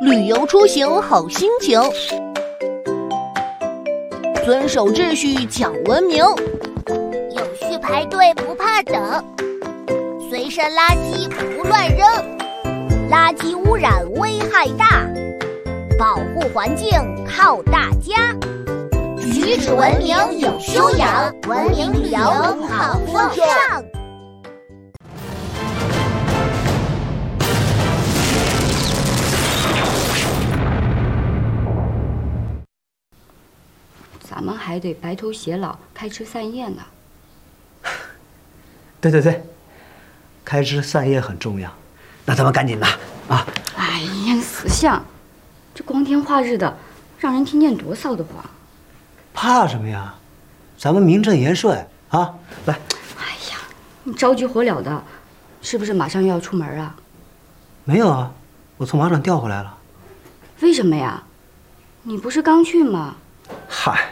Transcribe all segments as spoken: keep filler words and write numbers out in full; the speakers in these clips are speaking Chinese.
旅游出行好心情，遵守秩序讲文明， 有序排队不怕等，随身垃圾不乱扔，垃圾污染危害大，保护环境靠大家。举止文明有修养，文明旅游好风尚。 咱们还得白头偕老，开枝散叶呢。 对对对，开枝散叶很重要。那咱们赶紧的啊！ 哎呀，死相，这光天化日的，让人听见多臊得慌。 怕什么呀？咱们名正言顺啊！来。 哎呀，你着急火燎的，是不是马上又要出门啊？ 没有啊，我从马场调回来了。 为什么呀？你不是刚去吗？ 嗨。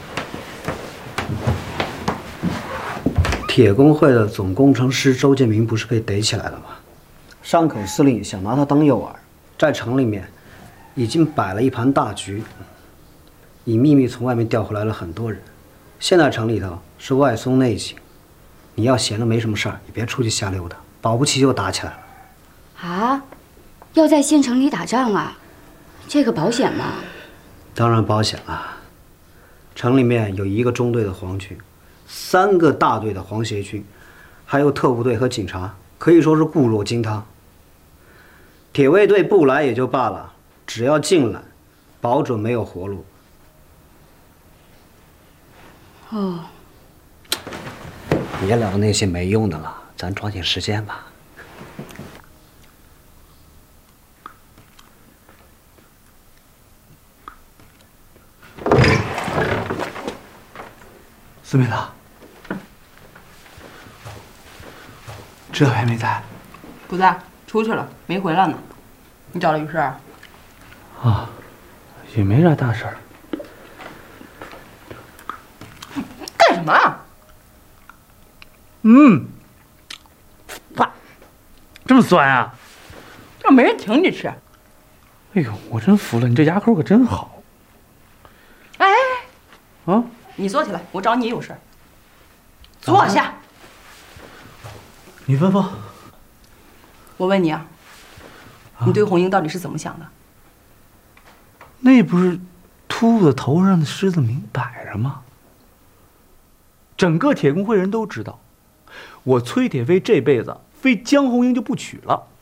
铁工会的总工程师周建明不是被逮起来了吗？山口司令想拿他当诱饵，在城里面已经摆了一盘大局，已秘密从外面调回来了很多人。现在城里头是外松内紧，你要闲着没什么事儿，也别出去瞎溜达，保不齐就打起来了。 啊？要在县城里打仗啊？这个保险吗？ 当然保险了。城里面有一个中队的皇军，三个大队的皇协军，还有特务队和警察，可以说是固若金汤。铁卫队不来也就罢了，只要进来，保准没有活路。 哦， 别聊那些没用的了，咱抓紧时间吧。 思密达，这还没在？ 不在，出去了，没回来呢。你找了于氏？ 啊，也没啥大事儿。 干什么啊？ 嗯，哇，这么酸啊？ 这没人请你吃。 哎呦，我真服了，你这牙口可真好。 哎， 啊， 你坐起来，我找你有事。坐下。 你吩咐。 我问你啊，你对红英到底是怎么想的？ 那不是秃子头上的狮子明摆着吗？整个铁工会人都知道，我崔铁飞这辈子非江红英就不娶了。